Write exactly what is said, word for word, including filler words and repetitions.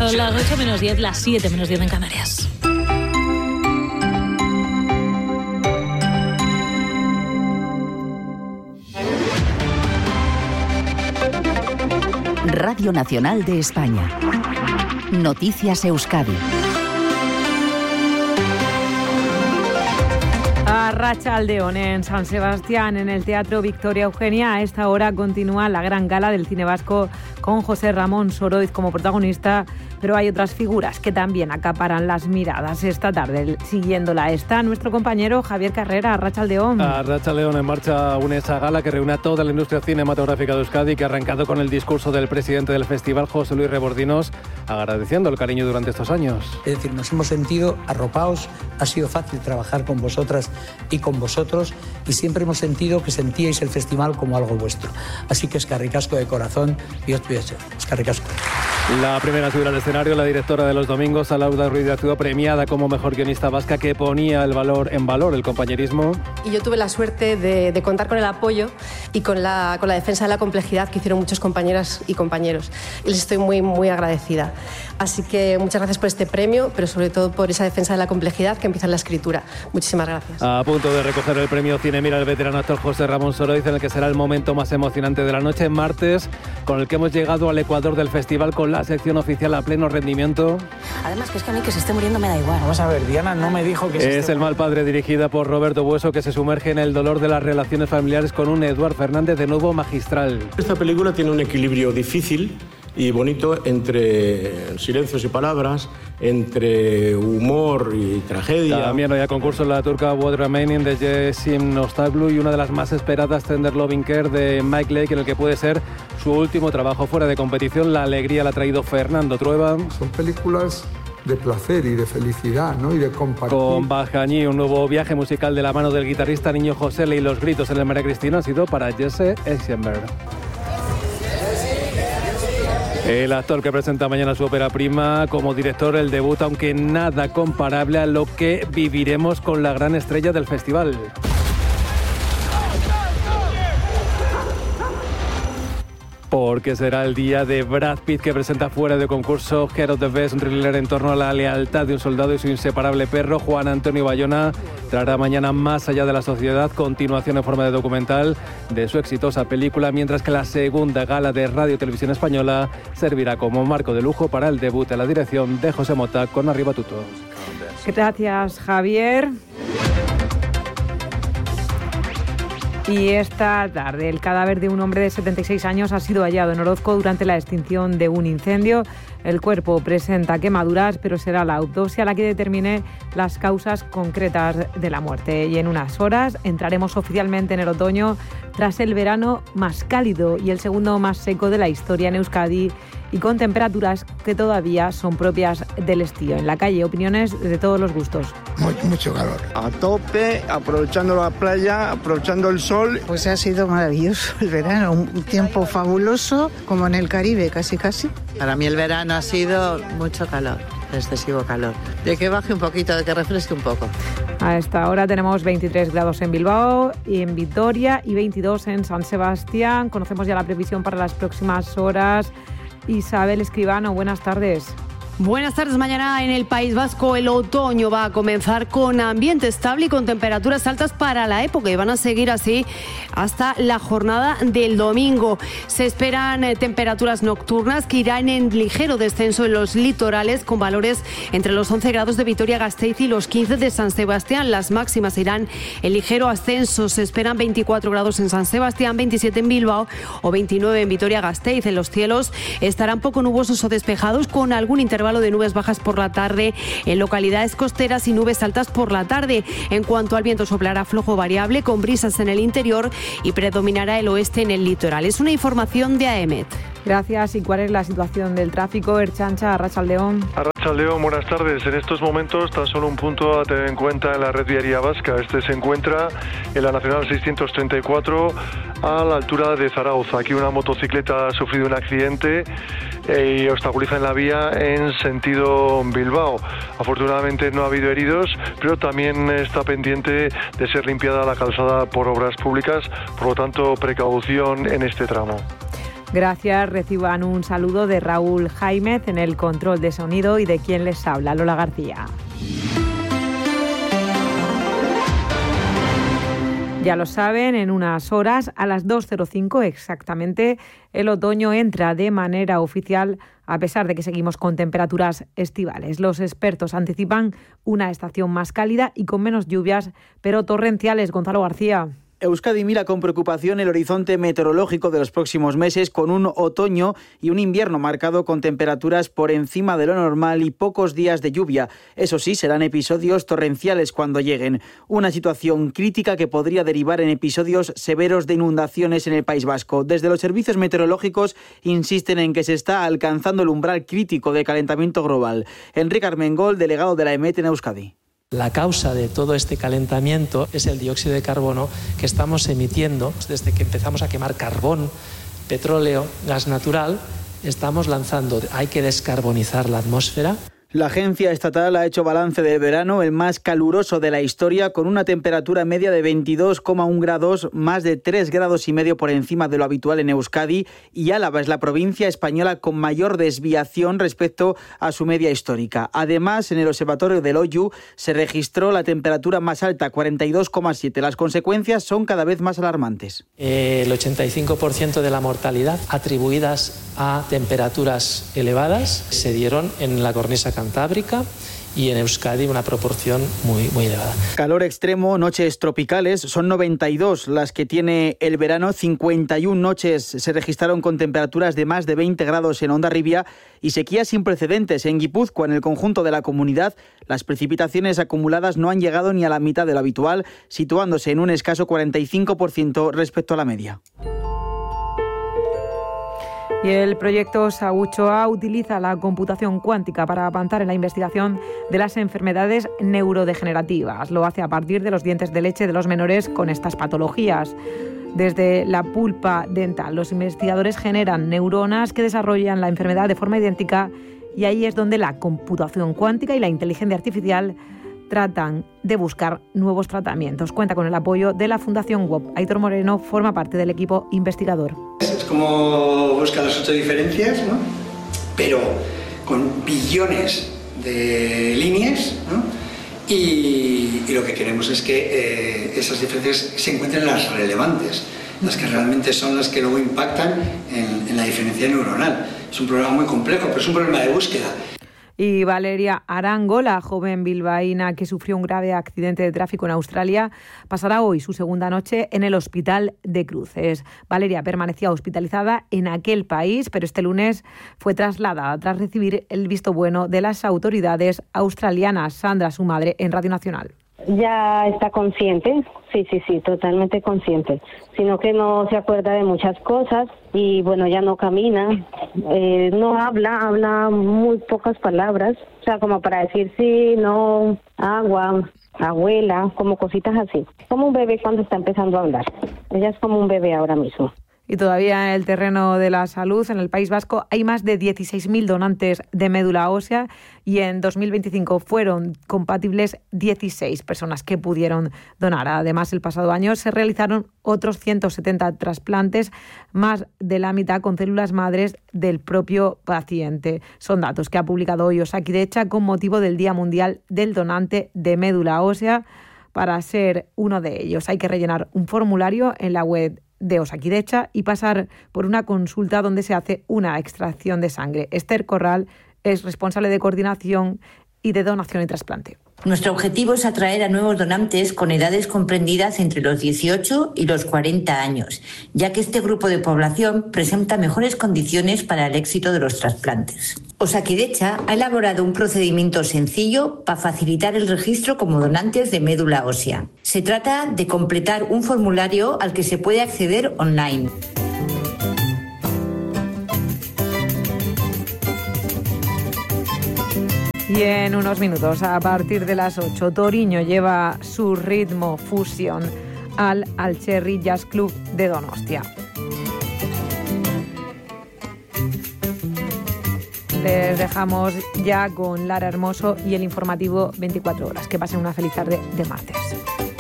Son las ocho menos diez, las siete menos diez en Canarias. Radio Nacional de España. Noticias Euskadi. Arratsaldeon en San Sebastián, en el Teatro Victoria Eugenia. A esta hora continúa la gran gala del cine vasco con José Ramón Soroiz como protagonista, pero hay otras figuras que también acaparan las miradas esta tarde. Siguiéndola está nuestro compañero Javier Carrera. Arratsaldeon. Arratsaldeon, en marcha una esa gala que reúne a toda la industria cinematográfica de Euskadi, que ha arrancado con el discurso del presidente del festival, José Luis Rebordinos, agradeciendo el cariño durante estos años. Es decir, nos hemos sentido arropados, ha sido fácil trabajar con vosotras y con vosotros, y siempre hemos sentido que sentíais el festival como algo vuestro. Así que eskerrik asko de corazón y os pido eso. Eskerrik asko. La primera subida al escenario, la directora de Los Domingos, Alauda Ruiz de Azúa, premiada como mejor guionista vasca, que ponía el valor en valor el compañerismo. Y yo tuve la suerte de, de contar con el apoyo y con la, con la defensa de la complejidad que hicieron muchos compañeras y compañeros. Y les estoy muy, muy agradecida. Así que muchas gracias por este premio, pero sobre todo por esa defensa de la complejidad que empieza en la escritura. Muchísimas gracias. A punto de recoger el premio Cine Mira el veterano actor José Ramón Soroiz, en el que será el momento más emocionante de la noche, martes, con el que hemos llegado al ecuador del festival con la sección oficial a pleno rendimiento. Además, que es que a mí que se esté muriendo me da igual. Vamos a ver, Diana no me dijo que se Es esté... El mal padre, dirigida por Roberto Bueso, que se sumerge en el dolor de las relaciones familiares con un Eduard Fernández de nuevo magistral. Esta película tiene un equilibrio difícil y bonito entre silencios y palabras, entre humor y tragedia. También hoy a concurso la turca What Remaining de Jessim Nostaglu y una de las más esperadas, Tender Loving Care de Mike Lake, en el que puede ser su último trabajo fuera de competición. La alegría la ha traído Fernando Trueba. Son películas de placer y de felicidad, ¿no? Y de compartir. Con Bajañí, un nuevo viaje musical de la mano del guitarrista Niño José y los gritos en el María Cristina han sido para Jesse Eisenberg. El actor que presenta mañana su ópera prima como director, el debut, aunque nada comparable a lo que viviremos con la gran estrella del festival. Porque será el día de Brad Pitt, que presenta fuera de concurso Head of the Best, un thriller en torno a la lealtad de un soldado y su inseparable perro. Juan Antonio Bayona traerá mañana Más allá de la sociedad, continuación en forma de documental de su exitosa película, mientras que la segunda gala de Radio Televisión Española servirá como marco de lujo para el debut en la dirección de José Mota con Arriba Tuto. Gracias, Javier. Y esta tarde el cadáver de un hombre de setenta y seis años ha sido hallado en Orozco durante la extinción de un incendio. El cuerpo presenta quemaduras, pero será la autopsia la que determine las causas concretas de la muerte. Y en unas horas entraremos oficialmente en el otoño, tras el verano más cálido y el segundo más seco de la historia en Euskadi, y con temperaturas que todavía son propias del estío. En la calle, opiniones de todos los gustos. Mucho, mucho calor. A tope, aprovechando la playa, aprovechando el sol. Pues ha sido maravilloso el verano, un tiempo fabuloso, como en el Caribe, casi casi. Para mí el verano ha sido mucho calor, excesivo calor. De que baje un poquito, de que refresque un poco. A esta hora tenemos veintitrés grados en Bilbao y en Vitoria y veintidós en San Sebastián. Conocemos ya la previsión para las próximas horas. Isabel Escribano, buenas tardes. Buenas tardes. Mañana en el País Vasco el otoño va a comenzar con ambiente estable y con temperaturas altas para la época, y van a seguir así hasta la jornada del domingo. Se esperan eh, temperaturas nocturnas que irán en ligero descenso en los litorales, con valores entre los once grados de Vitoria-Gasteiz y los quince de San Sebastián. Las máximas irán en ligero ascenso. Se esperan veinticuatro grados en San Sebastián, veintisiete en Bilbao o veintinueve en Vitoria-Gasteiz. En los cielos estarán poco nubosos o despejados, con algún intervalo de nubes bajas por la tarde en localidades costeras y nubes altas por la tarde. En cuanto al viento, soplará flojo variable con brisas en el interior y predominará el oeste en el litoral. Es una información de AEMET. Gracias. ¿Y cuál es la situación del tráfico? Ertzaintza, Arratsaldeon. Arratsaldeon, buenas tardes. En estos momentos tan solo un punto a tener en cuenta en la red viaria vasca. Este se encuentra en la Nacional seiscientos treinta y cuatro a la altura de Zaragoza. Aquí una motocicleta ha sufrido un accidente y obstaculiza en la vía en sentido Bilbao. Afortunadamente no ha habido heridos, pero también está pendiente de ser limpiada la calzada por obras públicas, por lo tanto precaución en este tramo. Gracias, reciban un saludo de Raúl Jaimez en el control de sonido y de quien les habla, Lola García. Ya lo saben, en unas horas, a las dos cero cinco exactamente, el otoño entra de manera oficial, a pesar de que seguimos con temperaturas estivales. Los expertos anticipan una estación más cálida y con menos lluvias, pero torrenciales. Gonzalo García. Euskadi mira con preocupación el horizonte meteorológico de los próximos meses, con un otoño y un invierno marcado con temperaturas por encima de lo normal y pocos días de lluvia. Eso sí, serán episodios torrenciales cuando lleguen. Una situación crítica que podría derivar en episodios severos de inundaciones en el País Vasco. Desde los servicios meteorológicos insisten en que se está alcanzando el umbral crítico de calentamiento global. Enrique Armengol, delegado de la EMET en Euskadi. La causa de todo este calentamiento es el dióxido de carbono que estamos emitiendo desde que empezamos a quemar carbón, petróleo, gas natural. Estamos lanzando, hay que descarbonizar la atmósfera. La agencia estatal ha hecho balance del verano, el más caluroso de la historia, con una temperatura media de veintidós coma uno grados, más de tres grados y medio por encima de lo habitual en Euskadi, y Álava es la provincia española con mayor desviación respecto a su media histórica. Además, en el observatorio del Oyu se registró la temperatura más alta, cuarenta y dos coma siete. Las consecuencias son cada vez más alarmantes. Eh, el ochenta y cinco por ciento de la mortalidad atribuidas a temperaturas elevadas se dieron en la cornisa cantábrica y en Euskadi una proporción muy, muy elevada. Calor extremo, noches tropicales, son noventa y dos las que tiene el verano, cincuenta y una noches se registraron con temperaturas de más de veinte grados en Hondarribia y sequías sin precedentes en Guipúzcoa. En el conjunto de la comunidad, las precipitaciones acumuladas no han llegado ni a la mitad de lo habitual, situándose en un escaso cuarenta y cinco por ciento respecto a la media. Y el proyecto Saúchoa utiliza la computación cuántica para avanzar en la investigación de las enfermedades neurodegenerativas. Lo hace a partir de los dientes de leche de los menores con estas patologías. Desde la pulpa dental, los investigadores generan neuronas que desarrollan la enfermedad de forma idéntica, y ahí es donde la computación cuántica y la inteligencia artificial tratan de buscar nuevos tratamientos. Cuenta con el apoyo de la Fundación W O P. Aitor Moreno forma parte del equipo investigador. Es como buscar las ocho diferencias, ¿no? Pero con billones de líneas, ¿no? y, y lo que queremos es que eh, esas diferencias se encuentren las relevantes, las que realmente son las que luego impactan en, en la diferencia neuronal. Es un problema muy complejo, pero es un problema de búsqueda. Y Valeria Arango, la joven bilbaína que sufrió un grave accidente de tráfico en Australia, pasará hoy su segunda noche en el Hospital de Cruces. Valeria permanecía hospitalizada en aquel país, pero este lunes fue trasladada tras recibir el visto bueno de las autoridades australianas. Sandra, su madre, en Radio Nacional. Ya está consciente, sí, sí, sí, totalmente consciente, sino que no se acuerda de muchas cosas y bueno, ya no camina, eh, no habla, habla muy pocas palabras, o sea, como para decir sí, no, agua, abuela, como cositas así, como un bebé cuando está empezando a hablar. Ella es como un bebé ahora mismo. Y todavía en el terreno de la salud, en el País Vasco, hay más de dieciséis mil donantes de médula ósea y en dos mil veinticinco fueron compatibles dieciséis personas que pudieron donar. Además, el pasado año se realizaron otros ciento setenta trasplantes, más de la mitad con células madres del propio paciente. Son datos que ha publicado hoy Osakidetza con motivo del Día Mundial del Donante de Médula Ósea. Para ser uno de ellos hay que rellenar un formulario en la web de Osakidetza y pasar por una consulta donde se hace una extracción de sangre. Esther Corral es responsable de coordinación y de donación y trasplante. Nuestro objetivo es atraer a nuevos donantes con edades comprendidas entre los dieciocho y los cuarenta años, ya que este grupo de población presenta mejores condiciones para el éxito de los trasplantes. Osakidetza ha elaborado un procedimiento sencillo para facilitar el registro como donantes de médula ósea. Se trata de completar un formulario al que se puede acceder online. Y en unos minutos, a partir de las ocho, Toriño lleva su ritmo fusión al Alcherri Jazz Club de Donostia. Les dejamos ya con Lara Hermoso y el informativo veinticuatro horas. Que pasen una feliz tarde de martes.